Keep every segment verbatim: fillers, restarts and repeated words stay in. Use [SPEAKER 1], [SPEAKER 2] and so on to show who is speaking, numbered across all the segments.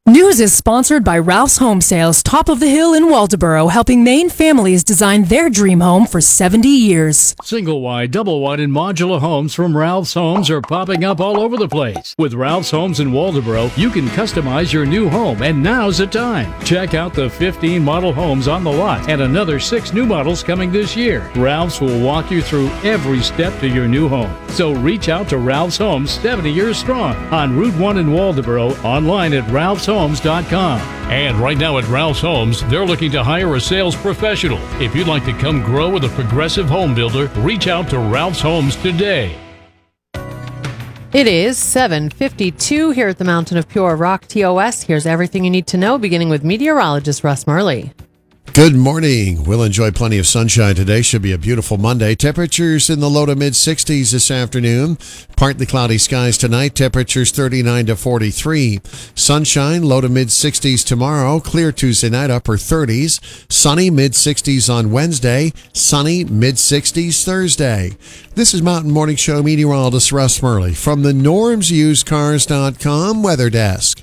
[SPEAKER 1] News is sponsored by Ralph's Home Sales, top of the hill in Waldoboro, helping Maine families design their dream home for seventy years.
[SPEAKER 2] Single wide, double wide, and modular homes from Ralph's Homes are popping up all over the place. With Ralph's Homes in Waldoboro, you can customize your new home, and now's the time. Check out the fifteen model homes on the lot and another six new models coming this year. Ralph's will walk you through every step to your new home. So reach out to Ralph's Homes, seventy years strong, on Route one in Waldoboro, online at ralphs homes dot com. And right now at Ralph's Homes, they're looking to hire a sales professional. If you'd like to come grow with a progressive home builder, reach out to Ralph's Homes today.
[SPEAKER 3] It is seven fifty-two here at the Mountain of Pure Rock T O S. Here's everything you need to know, beginning with meteorologist Russ Murley.
[SPEAKER 4] Good morning. We'll enjoy plenty of sunshine today. Should be a beautiful Monday. Temperatures in the low to mid sixties this afternoon. Partly cloudy skies tonight. Temperatures thirty-nine to forty-three. Sunshine, low to mid sixties tomorrow. Clear Tuesday night, upper thirties. Sunny, mid sixties on Wednesday. Sunny, mid sixties Thursday. This is Mountain Morning Show meteorologist Russ Murley from the norms used cars dot com weather desk.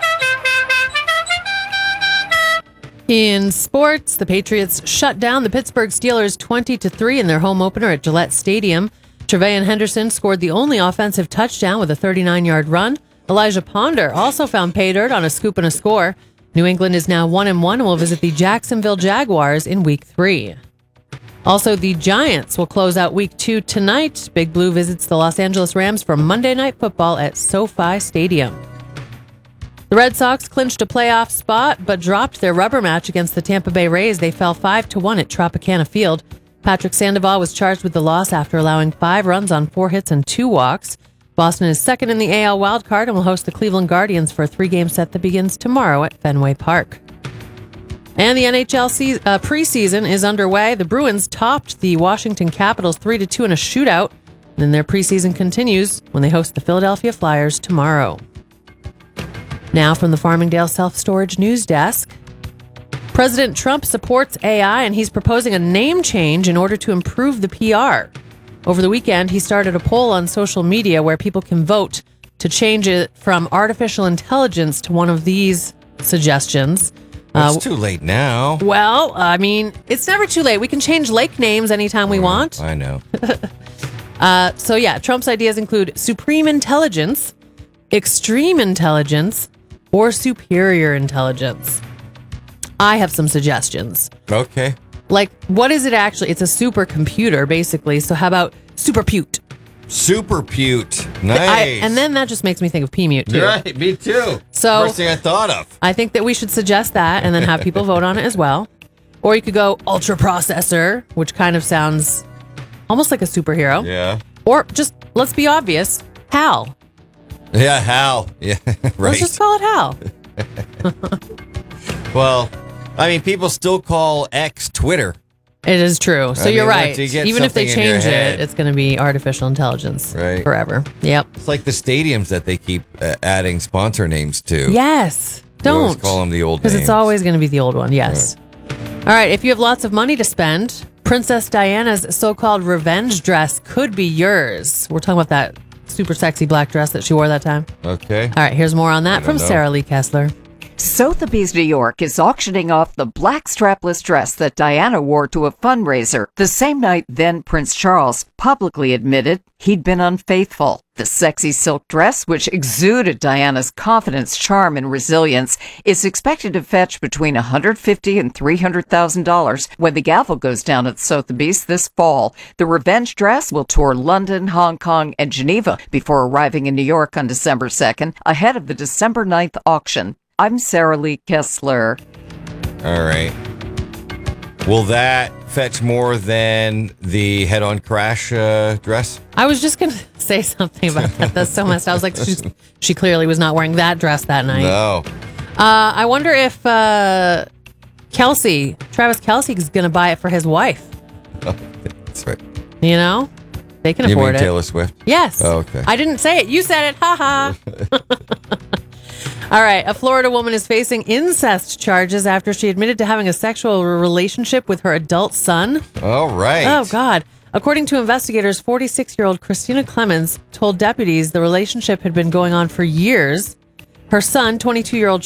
[SPEAKER 3] In sports, the Patriots shut down the Pittsburgh Steelers twenty to three in their home opener at Gillette Stadium. Trevelyan Henderson scored the only offensive touchdown with a thirty-nine-yard run. Elijah Ponder also found pay dirt on a scoop and a score. New England is now one and one and will visit the Jacksonville Jaguars in week three. Also, the Giants will close out week two tonight. Big Blue visits the Los Angeles Rams for Monday Night Football at SoFi Stadium. The Red Sox clinched a playoff spot, but dropped their rubber match against the Tampa Bay Rays. They fell five to one at Tropicana Field. Patrick Sandoval was charged with the loss after allowing five runs on four hits and two walks. Boston is second in the A L wildcard and will host the Cleveland Guardians for a three-game set that begins tomorrow at Fenway Park. And the N H L se- uh, preseason is underway. The Bruins topped the Washington Capitals three to two in a shootout. And then their preseason continues when they host the Philadelphia Flyers tomorrow. Now from the Farmingdale Self-Storage News Desk. President Trump supports A I, and he's proposing a name change in order to improve the P R. Over the weekend, he started a poll on social media where people can vote to change it from artificial intelligence to one of these suggestions.
[SPEAKER 5] It's uh, too late now.
[SPEAKER 3] Well, I mean, it's never too late. We can change lake names anytime we
[SPEAKER 5] oh,
[SPEAKER 3] want.
[SPEAKER 5] I know.
[SPEAKER 3] uh, so yeah, Trump's ideas include supreme intelligence, extreme intelligence, or superior intelligence. I have some suggestions.
[SPEAKER 5] Okay.
[SPEAKER 3] Like, what is it actually? It's a supercomputer, basically. So how about superpute?
[SPEAKER 5] Superpute. Nice.
[SPEAKER 3] I, and then that just makes me think of P-mute, too.
[SPEAKER 5] Right, me too.
[SPEAKER 3] So,
[SPEAKER 5] first thing I thought of.
[SPEAKER 3] I think that we should suggest that and then have people vote on it as well. Or you could go ultra processor, which kind of sounds almost like a superhero.
[SPEAKER 5] Yeah.
[SPEAKER 3] Or just, let's be obvious, Hal.
[SPEAKER 5] Yeah, Hal. Yeah, right.
[SPEAKER 3] Let's just call it Hal.
[SPEAKER 5] Well, I mean, people still call X Twitter.
[SPEAKER 3] It is true. So
[SPEAKER 5] I
[SPEAKER 3] you're
[SPEAKER 5] mean,
[SPEAKER 3] right.
[SPEAKER 5] you
[SPEAKER 3] Even if they change it, it's going to be artificial intelligence
[SPEAKER 5] right.
[SPEAKER 3] forever. Yep.
[SPEAKER 5] It's like the stadiums that they keep uh, adding sponsor names to.
[SPEAKER 3] Yes.
[SPEAKER 5] You
[SPEAKER 3] Don't.
[SPEAKER 5] always call them the old names.
[SPEAKER 3] Because it's always going to be the old one. Yes. Right. All right. If you have lots of money to spend, Princess Diana's so-called revenge dress could be yours. We're talking about that super sexy black dress that she wore that time.
[SPEAKER 5] Okay.
[SPEAKER 3] All right, here's more on that from
[SPEAKER 5] know.
[SPEAKER 3] Sarah Lee Kessler.
[SPEAKER 6] Sotheby's New York is auctioning off the black strapless dress that Diana wore to a fundraiser the same night then Prince Charles publicly admitted he'd been unfaithful. The sexy silk dress, which exuded Diana's confidence, charm, and resilience, is expected to fetch between one hundred fifty thousand dollars and three hundred thousand dollars when the gavel goes down at Sotheby's this fall. The revenge dress will tour London, Hong Kong, and Geneva before arriving in New York on December second, ahead of the December ninth auction. I'm Sarah Lee Kessler.
[SPEAKER 5] All right. Will that fetch more than the head-on crash uh, dress?
[SPEAKER 3] I was just going to say something about that. That's so messed up. I was like, she's, she clearly was not wearing that dress that night.
[SPEAKER 5] No.
[SPEAKER 3] Uh, I wonder if uh, Kelsey, Travis Kelsey, is going to buy it for his wife.
[SPEAKER 5] Oh, that's right.
[SPEAKER 3] You know? They can
[SPEAKER 5] you
[SPEAKER 3] afford
[SPEAKER 5] mean
[SPEAKER 3] it.
[SPEAKER 5] Taylor Swift?
[SPEAKER 3] Yes.
[SPEAKER 5] Oh, okay.
[SPEAKER 3] I didn't say it. You said it. Ha ha. All right. A Florida woman is facing incest charges after she admitted to having a sexual relationship with her adult son.
[SPEAKER 5] All right.
[SPEAKER 3] Oh, God. According to investigators, forty-six-year-old Christina Clemens told deputies the relationship had been going on for years. Her son, twenty-two-year-old